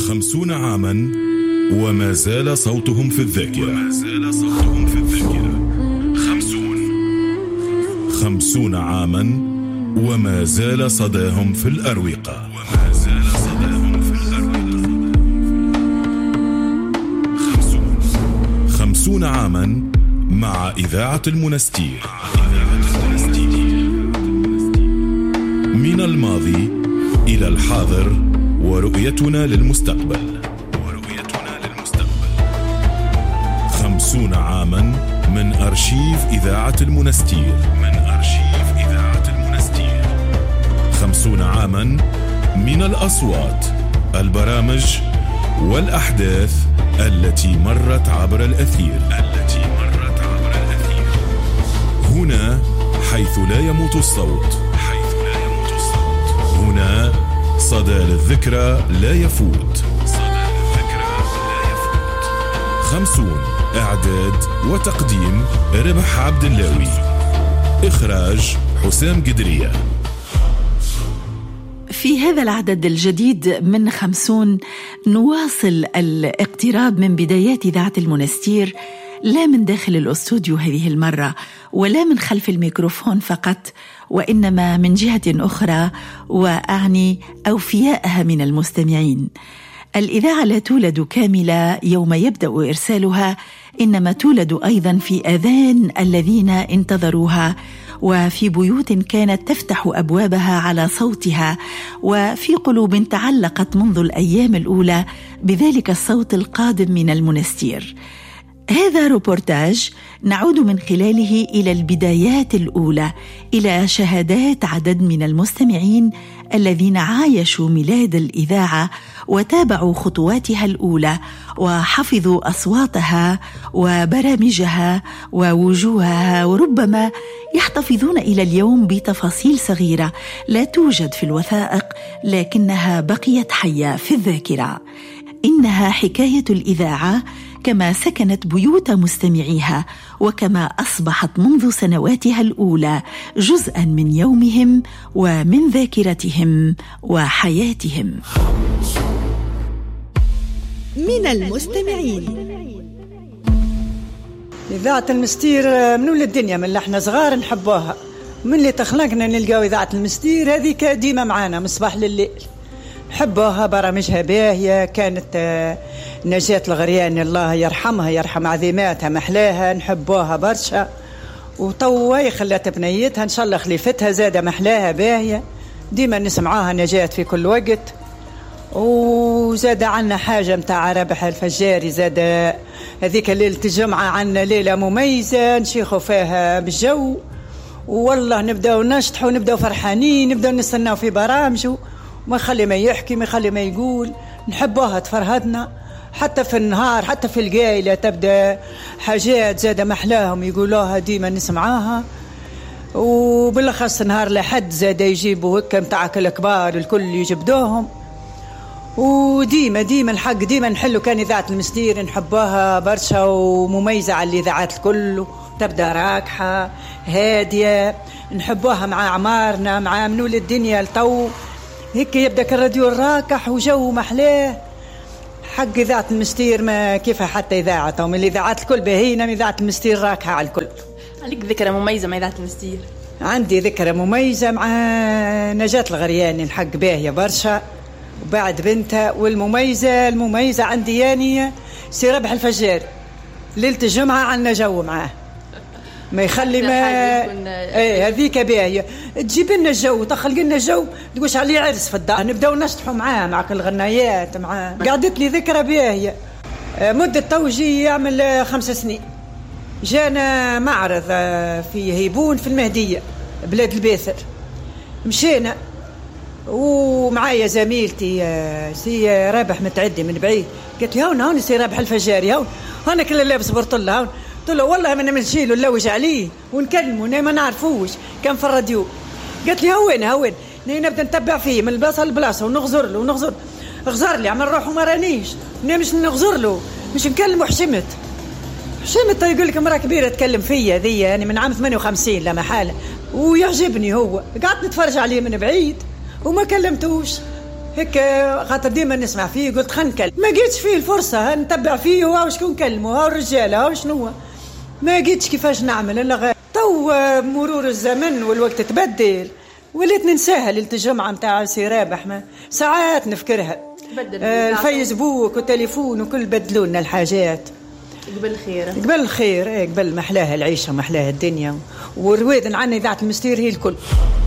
50 عاما وما زال صوتهم في الذاكرة. 50 عاما وما زال صداهم في الأروقة. 50 عاما مع إذاعة المنستير، من الماضي إلى الحاضر ورؤيتنا للمستقبل. 50 عاما من أرشيف إذاعة المنستير. 50 عاما من الأصوات، البرامج والأحداث التي مرت عبر الأثير. هنا حيث لا يموت الصوت، هنا صدى للذكرى لا يفوت. 50 إعداد وتقديم ربح عبد اللاوي، إخراج حسام قدرية. في هذا العدد الجديد من 50 نواصل الاقتراب من بدايات إذاعة المنستير، لا من داخل الأستوديو هذه المرة ولا من خلف الميكروفون فقط، وإنما من جهة أخرى، وأعني أوفياءها من المستمعين. الإذاعة لا تولد كاملة يوم يبدأ إرسالها، إنما تولد أيضا في آذان الذين انتظروها، وفي بيوت كانت تفتح أبوابها على صوتها، وفي قلوب تعلقت منذ الأيام الأولى بذلك الصوت القادم من المنستير. هذا روبورتاج نعود من خلاله إلى البدايات الأولى، إلى شهادات عدد من المستمعين الذين عايشوا ميلاد الإذاعة وتابعوا خطواتها الأولى وحفظوا أصواتها وبرامجها ووجوهها، وربما يحتفظون إلى اليوم بتفاصيل صغيرة لا توجد في الوثائق لكنها بقيت حية في الذاكرة. إنها حكاية الإذاعة كما سكنت بيوت مستمعيها، وكما أصبحت منذ سنواتها الأولى جزءاً من يومهم ومن ذاكرتهم وحياتهم. من المستمعين. إذاعة المستير من ولد الدنيا، من اللي احنا صغار نحبوها، من اللي تخلقنا نلقاو إذاعة المستير هذيك ديما معانا من صباح لليل. حبوها، برامجها باهية، كانت نجاة الغرياني الله يرحمها، يرحم عظيماتها، محلاها، نحبوها برشا. وطوي خلات بنيتها إن شاء الله خليفتها زادة محلاها باهية، ديما نسمعوها نجاة في كل وقت. وزاد عنا حاجة متاع رابح الفجاري، زاد هذيك ليلة الجمعة عنا ليلة مميزة نشيخوا فيها بالجو، والله نبدأ نشطح ونبدأ فرحانين، نبدأ نستناو في برامجه، ما خلي ما يحكي، ما خلي ما يقول. نحبوها تفرهدنا حتى في النهار، حتى في القايلة تبدأ حاجات زادة محلاهم يقولوها ديما نسمعاها. وبالأخص نهار لحد زادة يجيبوا هكا متاعك الكبار الكل يجبدوهم. وديما الحق ديما نحلو كان إذاعة المستير نحبوها برشا ومميزة على الإذاعات الكل، تبدأ راكحة هادية، نحبوها مع عمارنا، مع منول الدنيا لطو هيك يبدأ الراديو الراكح وجو محلاه. حق إذاعة المستير ما كيفها حتى إذاعة، من الإذاعات الكل باهينا، من إذاعة المستير راكحة على الكل. عليك ذكرى مميزة مع إذاعة المستير؟ عندي ذكرى مميزة مع نجاة الغرياني، الحق باهية برشا، وبعد بنتها. والمميزة عندي ياني سي ربح الفجاري، ليلة الجمعة عنا جو معاه ما يخلي ما ايه هذيك باهيه، تجيب لنا الجو، تخلق لنا الجو، تقولش عليه عرس في الدار، نبداو نشطحوا معاه مع كل الغنايات معاه. قعدت لي ذكرى باهيه مده توجي يعمل 5 سنين. جانا معرض في هيبون في المهديه بلاد البيثر، مشينا ومعايا زميلتي سي رابح متعدي من بعيد، قالت لي هون سي رابح الفجاري، هون كله لابس برطله، هون قلت له والله ما نمشيله نلوج عليه ونكلمه ما نعرفوش، كان في الراديو. قالت لي هون نبدا نتبع فيه من البلاصه للبلاصه ونغزر له غزر لي عمل روحه ما رانيش مش نغزر له، مش نكلمه. حشمت يقول لك امراه كبيره تكلم فيا ذي يعني من عام 58 لا محاله، ويعجبني هو. قعدت نتفرج عليه من بعيد وما كلمتوش، هيك خاطر ديما نسمع فيه قلت خلينا نكلم، ما جيتش فيه الفرصة نتبع فيه وشكون كلمه ها الرجالة ها شنو، ما جيتش كيفاش نعمل إلا تو مرور الزمن والوقت تبدل وليت ننساها ليلة الجمعة متاع سي رابح، ما ساعات نفكرها الفيسبوك والتليفون وكل بدلونا الحاجات. قبل الخير قبل محلاها العيشة محلاها الدنيا، والرويد عنا إذاعة المستير هي الكل.